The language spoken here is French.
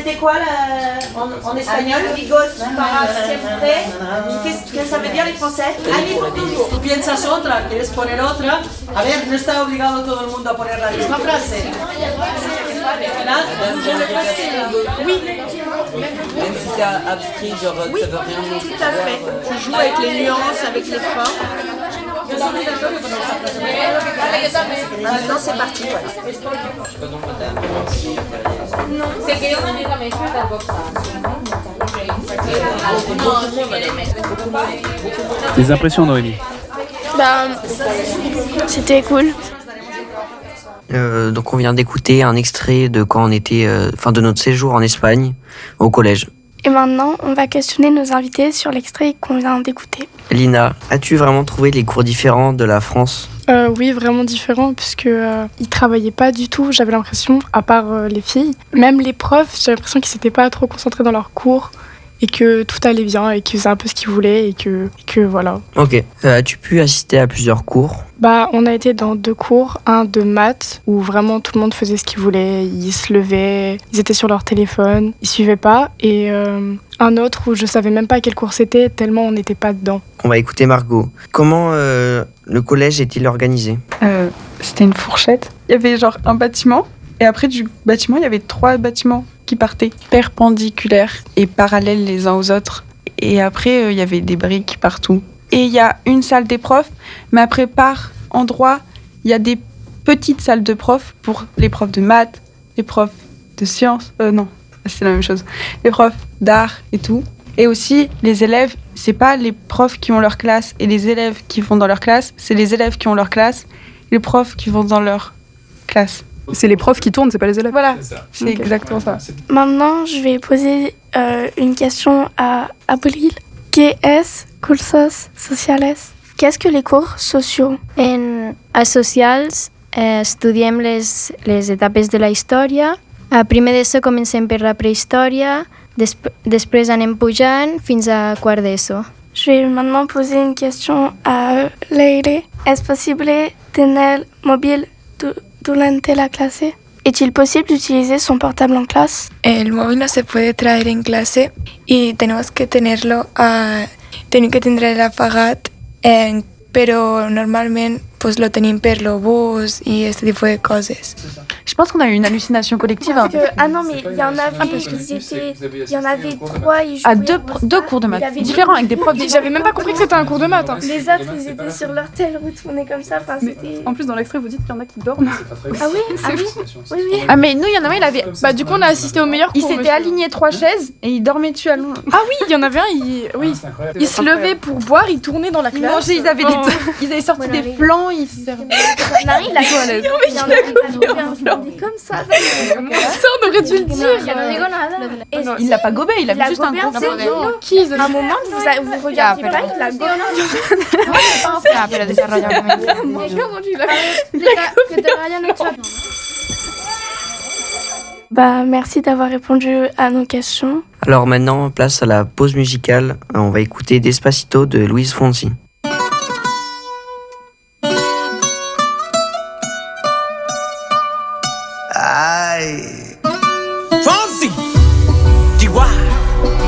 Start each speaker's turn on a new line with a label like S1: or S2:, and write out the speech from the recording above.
S1: C'était quoi en espagnol? Amigos para siempre. Qu'est-ce que ça veut dire les français? Amis pour toujours.
S2: Tú piensas otra, quieres poner otra. A ver, no está obligado todo el mundo a poner la misma frase.
S1: Oui.
S3: Même si c'est abstrait, genre
S1: Oui,
S3: ça veut rien dire.
S1: tout à fait. Tu joues avec les nuances, avec les formes. Maintenant c'est parti.
S4: Tes impressions, Noémie?
S5: C'était cool.
S6: Donc on vient d'écouter un extrait de quand on était, de notre séjour en Espagne au collège.
S5: Et maintenant, on va questionner nos invités sur l'extrait qu'on vient d'écouter.
S6: Lina, as-tu vraiment trouvé les cours différents de la France?
S7: Oui, vraiment différents, puisque ils travaillaient pas du tout, j'avais l'impression, à part les filles. Même les profs, j'ai l'impression qu'ils s'étaient pas trop concentrés dans leurs cours et que tout allait bien et qu'ils faisaient un peu ce qu'ils voulaient et que voilà.
S6: Ok. As-tu pu assister à plusieurs cours?
S7: On a été dans 2 cours, un de maths où vraiment tout le monde faisait ce qu'il voulait, ils se levaient, ils étaient sur leur téléphone, ils suivaient pas, et un autre où je savais même pas quel cours c'était tellement on n'était pas dedans.
S6: On va écouter Margot. Comment le collège est-il organisé?
S8: C'était une fourchette. Il y avait genre un bâtiment et après du bâtiment il y avait 3 bâtiments qui partaient perpendiculaires et parallèles les uns aux autres. Et après il y avait des briques partout. Et il y a une salle des profs, mais après par endroit, il y a des petites salles de profs pour les profs de maths, les profs de sciences, non, c'est la même chose, les profs d'art et tout. Et aussi, les élèves, c'est pas les profs qui ont leur classe et les élèves qui vont dans leur classe, c'est les élèves qui ont leur classe et les profs qui vont dans leur classe.
S9: C'est les profs qui tournent, c'est pas les élèves.
S8: Voilà, c'est exactement ça.
S5: Maintenant, je vais poser une question à Abril. ¿Qué es cursos sociales? Qu'est-ce que les cours sociaux?
S10: A socials estudiem les etapes de la història. A primer d'ESO comencem per la prehistòria, després anem pujant fins a quart d'ESO.
S5: Je vais maintenant poser une question à Leire. Est-ce possible tener móvil durante la clase? ¿Es-il posible d'utiliser son portable en clase?
S11: El móvil no se puede traer en clase y tenemos que tenerlo apagat, pero normalment pues, lo tenim per lo bus y este tipo de coses.
S8: Je pense qu'on a eu une hallucination collective.
S5: Ah non, mais il y en avait 3. Ils jouaient
S8: deux cours de maths différents avec des profs.
S7: J'avais même pas compris que c'était un cours de maths. Hein.
S5: Les autres, ils étaient sur leur tel retournés comme ça.
S9: En plus, dans l'extrait, vous dites qu'il y en a qui dorment.
S5: Ah oui. Oui.
S8: Ah mais nous, il y en avait, il avait.
S7: Du coup, on a assisté au meilleur cours.
S8: Il s'était aligné 3 chaises et il dormait dessus à long.
S7: Ah oui, il y en avait un. Il se levait pour boire, il tournait dans la classe.
S8: Ils avaient sorti des flancs. Ils
S5: Marie, il a comme ça.
S7: Ça, on aurait dû le dire.
S8: Il l'a pas gobé, il a vu juste un gros
S5: Qui à un moment, vous regardez pas, il a gobé. Merci d'avoir répondu à nos questions.
S6: Alors maintenant, place à la pause musicale. On va écouter Despacito de Luis Fonsi.